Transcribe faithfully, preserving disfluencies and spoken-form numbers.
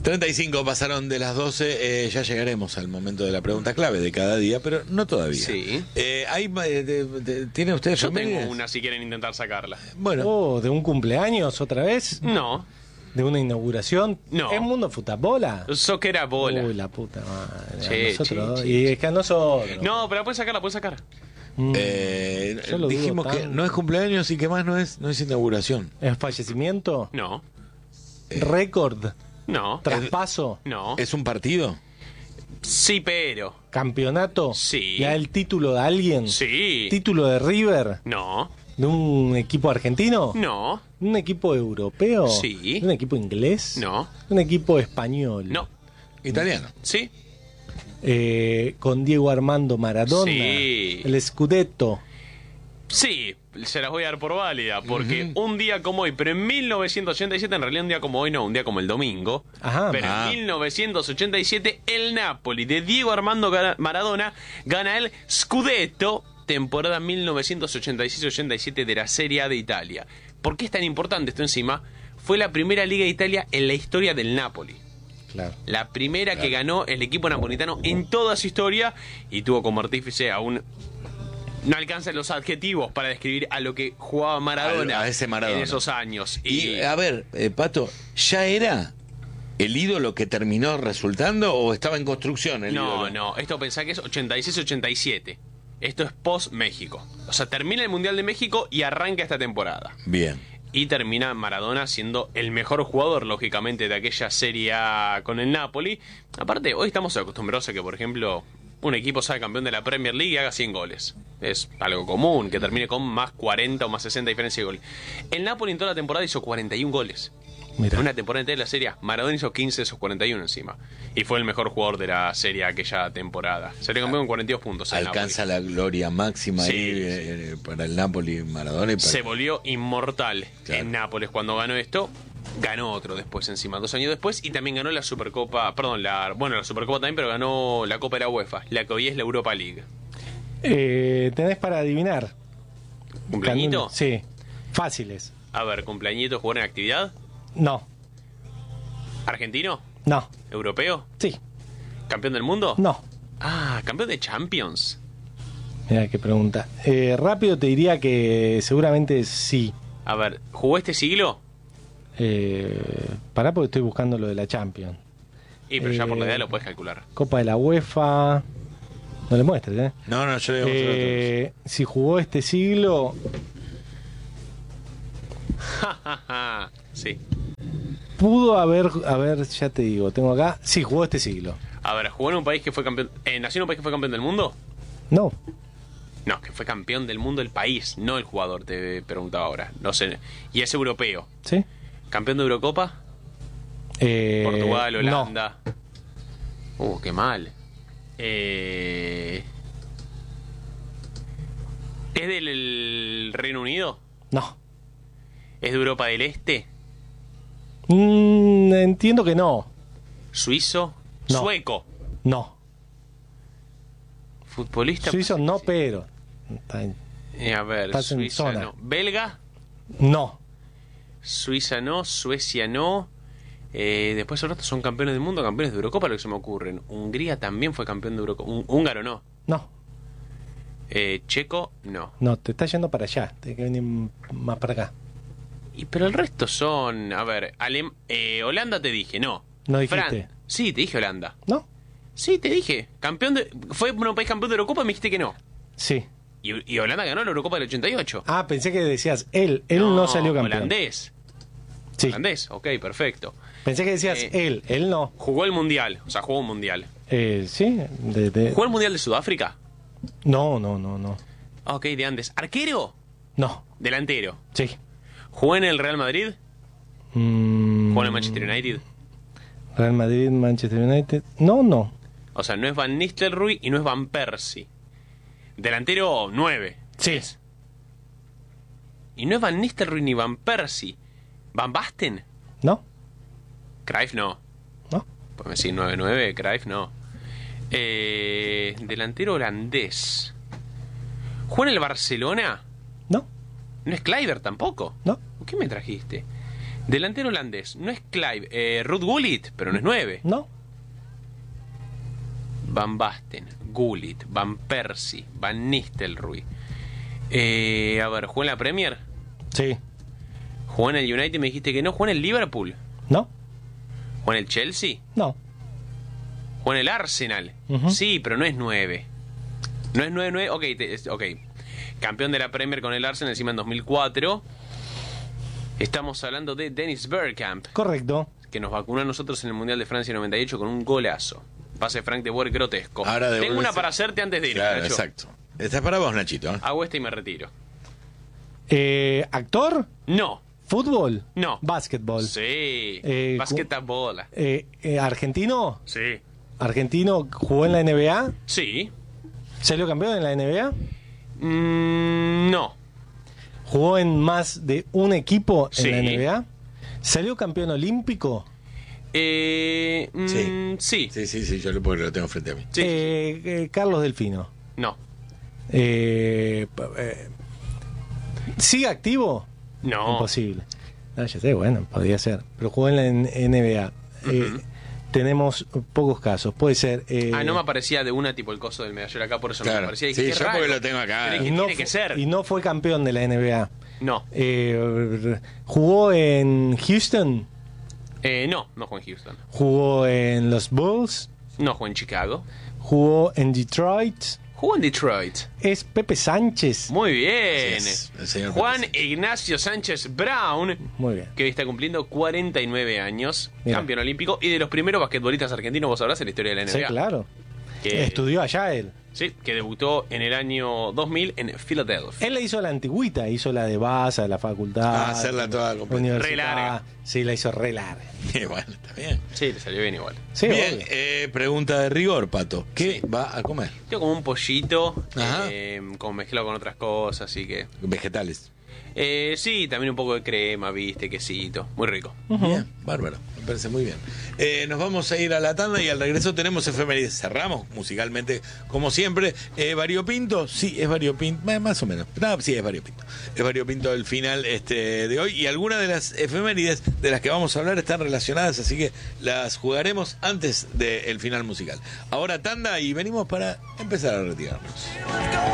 treinta y cinco pasaron de las doce, eh, ya llegaremos al momento de la pregunta clave de cada día, pero no todavía. Sí. Eh, ¿hay, eh, de, de, ¿Tiene usted Yo familias? tengo una si quieren intentar sacarla. Bueno, Oh, ¿de un cumpleaños otra vez? No. ¿De una inauguración? No. ¿Es Mundo Futabola? Soccer a bola. Uy, la puta madre. Che, A nosotros, che, y che. es que a nosotros. No, pero la puedes sacar, la puedes sacar. Mm. eh, Yo lo dijimos dudo que tanto. no es cumpleaños y que más no es, no es inauguración. ¿Es fallecimiento? No. ¿Récord? No. ¿Traspaso? No. ¿Es un partido? Sí, pero. ¿Campeonato? Sí. ¿Ya el título de alguien? Sí. ¿Título de River? No. ¿De un equipo argentino? No. ¿De un equipo europeo? Sí. ¿De un equipo inglés? No. ¿De un equipo español? No. Italiano. Sí. Eh, ¿Con Diego Armando Maradona? Sí. ¿El Scudetto? Sí, se las voy a dar por válida, porque Ujú. un día como hoy, pero en mil novecientos ochenta y siete, en realidad un día como hoy no, un día como el domingo, Ajá. pero Ah. en mil novecientos ochenta y siete el Napoli de Diego Armando Gara- Maradona gana el Scudetto, temporada mil novecientos ochenta y seis ochenta y siete de la Serie A de Italia. ¿Por qué es tan importante esto encima? Fue la primera Liga de Italia en la historia del Napoli. Claro. La primera Claro. que ganó el equipo napolitano en toda su historia y tuvo como artífice a un... No alcanzan los adjetivos para describir a lo que jugaba Maradona, A- a ese Maradona. en esos años. Y, a ver, eh, Pato, ¿ya era el ídolo que terminó resultando o estaba en construcción el No, ídolo? no, esto pensá que es ochenta y seis ochenta y siete. Esto es post-México. O sea, termina el Mundial de México y arranca esta temporada. Bien. Y termina Maradona siendo el mejor jugador, lógicamente, de aquella Serie A con el Napoli. Aparte, hoy estamos acostumbrados a que, por ejemplo, un equipo salga campeón de la Premier League y haga cien goles. Es algo común, que termine con más cuarenta o más sesenta diferencia de gol. El Napoli en toda la temporada hizo cuarenta y un goles. Mira. Una temporada entera de la Serie A. Maradona hizo quince de esos cuarenta y uno encima. Y fue el mejor jugador de la Serie A aquella temporada. Salió campeón con cuarenta y dos puntos. el Alcanza Napoli. la gloria máxima Sí, ahí sí. eh, para el Napoli, Maradona y para... Se volvió inmortal Claro. en Nápoles cuando ganó esto. Ganó otro después encima, dos años después, y también ganó la Supercopa, perdón, la, bueno, la Supercopa también, pero ganó la Copa de la UEFA, la que hoy es la Europa League. Eh, ¿Tenés para adivinar? ¿Cumpleañito? Sí. Fáciles. A ver, cumpleañito, jugar en actividad. No. ¿Argentino? No. ¿Europeo? Sí. ¿Campeón del mundo? No. Ah, campeón de Champions. Mira qué pregunta. Eh, rápido te diría que seguramente sí. A ver, ¿jugó este siglo? Eh, pará porque estoy buscando lo de la Champions. Y pero ya por la Eh, edad lo puedes calcular. Copa de la UEFA. No le muestres, ¿eh? No, no, yo le voy a mostrar Eh, si jugó este siglo, Sí. pudo haber, a ver, ya te digo, tengo acá, sí jugó este siglo. A ver, ¿jugó en un país que fue campeón? Eh, ¿Nació en un país que fue campeón del mundo? No, No, que fue campeón del mundo el país, no el jugador, te preguntaba ahora. No sé. Y es europeo. ¿sí? ¿Campeón de Eurocopa? Eh, Portugal, no. Holanda. Uh, qué mal. Eh... ¿Es del el Reino Unido? No. ¿Es de Europa del Este? Mm, entiendo que no. ¿Suizo? No. ¿Sueco? No. ¿Futbolista? Suizo no, pero. Está en- Eh, a ver, Estás en Suiza zona. no. ¿Belga? No. Suiza no, Suecia no. Eh, después los otros son campeones del mundo, campeones de Eurocopa, lo que se me ocurren. Hungría también fue campeón de Eurocopa. Un- húngaro no. No. Eh, Checo no. No, te está yendo para allá. Tienes que venir más para acá. Y pero el resto son, a ver, Alem eh, Holanda te dije, no. No dijiste. Sí, te dije Holanda. ¿No? Sí, te dije. Campeón de fue un país campeón de Eurocopa y me dijiste que no. Sí. Y, y Holanda ganó la Eurocopa del ochenta y ocho. Ah, pensé que decías él. Él no, salió campeón. Holandés. Sí. Holandés, ok, perfecto. Pensé que decías Eh. él. Él no. Jugó el Mundial, o sea, jugó un Mundial. Eh, sí. De, de- ¿Jugó el Mundial de Sudáfrica? No, no, no, no. Ah, ok, de antes. ¿Arquero? No. Delantero. Sí. ¿Jugó en el Real Madrid? Mm, ¿Jugó en el Manchester United? Real Madrid, Manchester United. No, no. O sea, no es Van Nistelrooy y no es Van Persie. Delantero nueve. Sí. Y no es Van Nistelrooy ni Van Persie. ¿Van Basten? ¿No? Cruyff no. ¿No? Pues decir nueve nueve, Cruyff no. Eh, delantero holandés. ¿Juega en el Barcelona? ¿No? ¿No es Kluivert tampoco? ¿No? ¿Qué me trajiste? Delantero holandés. No es Clive. Eh, Ruud Gullit, pero no es nueve. ¿No? Van Basten, Gullit, Van Persie, Van Nistelrooy. Eh, a ver, ¿jugó en la Premier? Sí. ¿Jugó en el United? Me dijiste que no. ¿Jugó en el Liverpool? ¿No? ¿Jugó en el Chelsea? No. ¿Jugó en el Arsenal? Ujú. Sí, pero no es nueve. No es nueve nueve. Ok, te- es- ok. Campeón de la Premier con el Arsenal encima en dos mil cuatro. Estamos hablando de Dennis Bergkamp, Correcto. que nos vacunó a nosotros en el Mundial de Francia noventa y ocho con un golazo. Pase de Frank de Boer grotesco. Ahora Tengo devolvese- una para hacerte antes de ir, Claro, Nacho. exacto. Esta es para vos, Nachito. ¿eh? Hago esta y me retiro. Eh, ¿Actor? No. ¿Fútbol? No. ¿Básquetbol? Sí. Eh, Basquetbol. Eh, eh, ¿Argentino? Sí. ¿Argentino jugó en la N B A? Sí. ¿Salió campeón en la N B A? Mm, no. ¿Jugó en más de un equipo en Sí. la N B A? ¿Salió campeón olímpico? Eh, mm, Sí. sí. Sí, sí, sí, yo lo, porque lo tengo frente a mí. Sí. Eh, eh, Carlos Delfino. No. Eh, p- eh, ¿Sigue activo? No. Imposible. No, ya sé, bueno, podría ser. Pero jugó en la N- N B A. Eh, Ujú. tenemos pocos casos. Puede ser. eh, Ah, no me aparecía de una tipo el coso del medallero acá, por eso no me Claro. aparecía. Y Sí, dije, qué yo raro. porque lo tengo acá. Pero y que no tiene fu- que ser. Y no fue campeón de la N B A. No. Eh, jugó en Houston. Eh, no, no jugó en Houston. Jugó en los Bulls. No jugó en Chicago. Jugó en Detroit. Jugó en Detroit. Es Pepe Sánchez. Muy bien. Así es, el señor Juan Pepe Ignacio Sánchez Brown, Muy bien. que hoy está cumpliendo cuarenta y nueve años, Mira. campeón olímpico y de los primeros basquetbolistas argentinos, vos sabrás, en la historia de la N Sí, B A. claro. Que- Estudió allá él. Sí, que debutó en el año dos mil en Filadelfia. Él le hizo la antigüita, hizo la de Baza, de la facultad. Ah, hacerla toda la completa. universidad. Re larga. Sí, la hizo re larga. Bueno, está bien. Sí, le salió bien igual. Sí, bien, obvio. eh, pregunta de rigor, Pato. ¿Qué va a comer? Tengo como un pollito, Ajá. eh, como mezclado con otras cosas, así que... Vegetales. Eh, sí, también un poco de crema, viste, quesito. Muy rico. Bien, bárbaro, me parece muy bien. Eh, nos vamos a ir a la tanda y al regreso tenemos efemérides. Cerramos musicalmente, como siempre. Eh, variopinto, sí, es variopinto, eh, más o menos. No, sí, es variopinto. Es variopinto el final este, de hoy. Y algunas de las efemérides de las que vamos a hablar están relacionadas, así que las jugaremos antes del final musical. Ahora tanda y venimos para empezar a retirarnos.